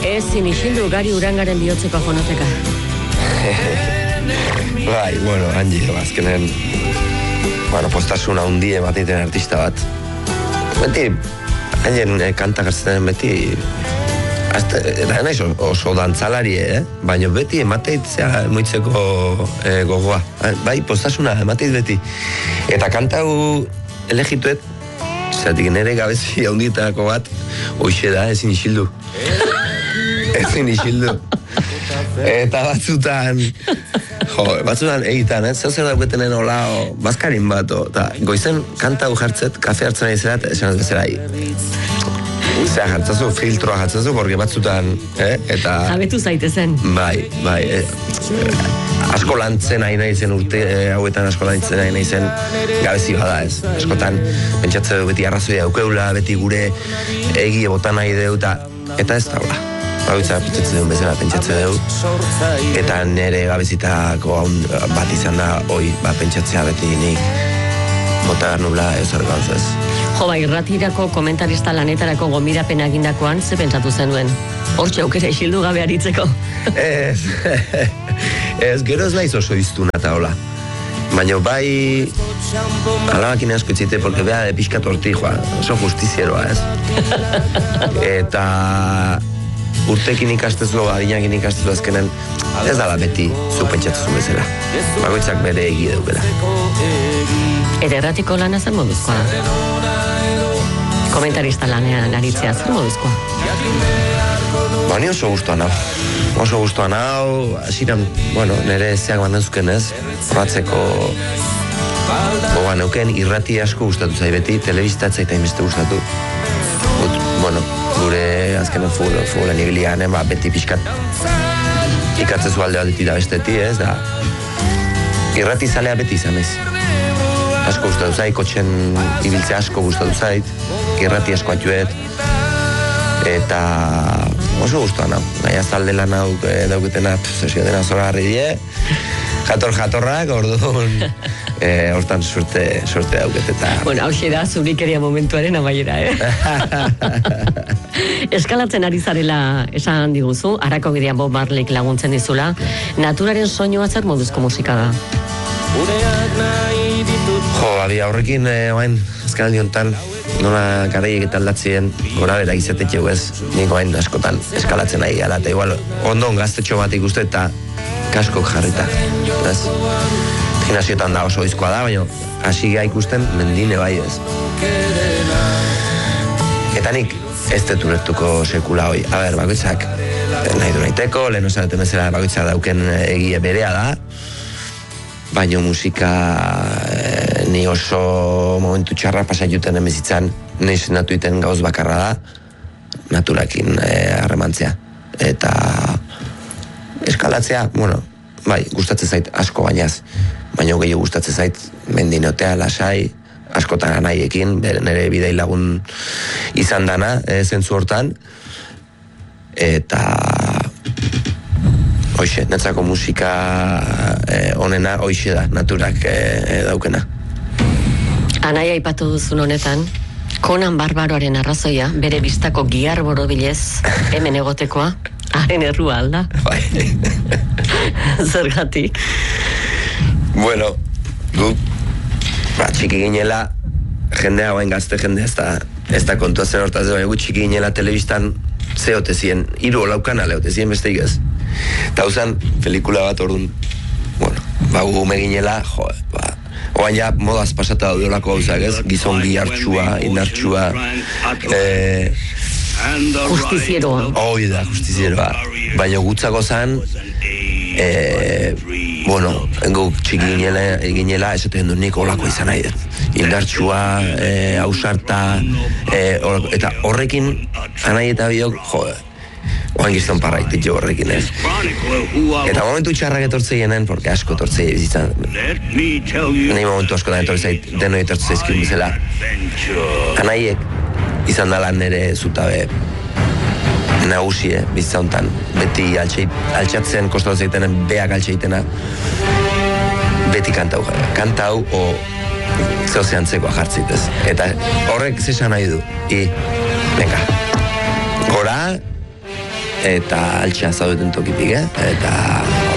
Ezin isildu Gari Urangaren bihotzeko fonoteka. Bai, bueno, Angie, azkenen postasuna hundi emateiten artista bat. Beti, Angien kanta gartzen beti eta naiz oso dantzalari, baina beti emateitzea moitzeko gogoa. Bai, postasuna emateiz beti. Eta kanta hu elegituet, zeratik nire gabezi haundietako bat, hoxe da, ezin isildu. Ezin isildu. Eta batzutan egitan, zer dauketenen olao, bazkarin bat, eta goizen kanta hu jartzet, kafe hartzen ari zerat, esan ez bezerai. Zea jartzazu, filtroa jartzazu, porque batzutan, eta... Jabetu zaitezen. Bai, asko lantzen nahi zen urte, hauetan asko lantzen nahi zen gabezi bada ez. Askotan, pentsatze du beti arrazoia daukeula, beti gure egie botan nahi deu, eta ez daula. Bagoitza pentsatze duen bezala pentsatze deu, eta nire gabezitako bat izan da, pentsatzea beti nik bota nula ez argauzez. Irratirako komentarista lanetarako gonbidapen egindakoan, ze pentsatu zenuen? Hortxe aukera isildu gabe aritzeko. Ez, gero ez naiz oso iztuna eta hola. Baina bai, alabakin asko itzite, porque beha de pixkat horti, oso justizieroa, ez? Eta urtekin ikastezu, adinakin ikastezu azkenen, ez dala beti zu pentsatzu bezala. Bagoitzak bere egi deukela. Eta erratiko lana zer moduzkoa? Komentarista lanean aritzea zer moduzkoa? Ni oso gustuan hau. Oso gustuan hau, asiran, nire zeak bandenzuken ez, probatzeko neuken irrati asko gustatu zai beti, telebizitatza eta inbeste gustatu. Gure azkenen futbolen ibilian, beti pixkat ikatzezu alde aldeti da besteti, ez da. Irrati zalea beti izan ez. Asko gustatu zait, kotxen ibiltzea asko gustatu zait, irrati asko atuet, eta oso gustuan hau. Nahi azalde lan hau dauketena, sesio dena zora harri die, jatorrak, orduan, hortan suerte dauket eta... Hauxe da, zurikeria momentuaren amaiera, Eskalatzen ari zarela esan diguzu, Arako Bidean Bob Marleyk laguntzen dizula, naturaren soinua zer moduzko musika da? Horrekin, azkenaldi honetan, nola garaiek eta aldatzien gora bera izatetxeu ez, niko hain askotan eskalatzen nahi gara, eta igual ondon gaztetxo bat ikuste eta kaskok jarrita. Gimnasioetan da oso izkoa da, baina hasi geha ikusten mendine bai ez. Eta nik ez deturetuko sekula hoi. Bakoitzak nahi du nahiteko, lehen osanetan bezala bakoitzak dauken egie berea da, baina musika ni oso momentu txarra pasatuten emezitzan, nahi zenatu iten gauz bakarra da, naturakin harremantzea. Eta eskalatzea, bai, gustatzen zait asko bainaz, baina gehiago gustatzen zait mendinotea, lasai, askotan anaiekin, nire bidei lagun izan dana, zentzu hortan, eta hoxe, netzako musika onena hoxe da, naturak daukena. Anaia aipatu duzun honetan, Conan Barbaroaren arrazoia, bere biztako gihar borobilez, hemen egotekoa, haren errua alda. Bai. Zergatik? Bueno, txiki ginela, jendea, gazte jendea, ez da kontua zen hortaz, baina txiki ginela telebistan zehote ziren, 3 o 4 kanale hote ziren besteik ez. Eta uzan, pelikula bat orduan, gume ginela, oan ja modaz pasata daudeolako gauzak ez, gizon gihartxua, indartxua, justizieroa. Hoi da, justizieroa. Baina gutzako zan, guk txiki ginela, esaten du nik olako izan nahi dut. Indartxua, hausarta, eta horrekin, anai eta biok, oan gizton parraitik jo horrekin ez. Eta momentu txarrak etortzei genen, porque asko etortzei bizitzan. Nahi momentu asko da etortzei, denoi etortzei izkiun bizela. Anaiek izan dala nire zutabe nagusie bizitza hontan. Beti altxatzen kostatu zeitenen, beak altxeitena. Beti kanta hau, zeozeantzekoa jartzeitez. Eta horrek zesan nahi du. Venga, gora, eta altxean zaudeten tokitik, eta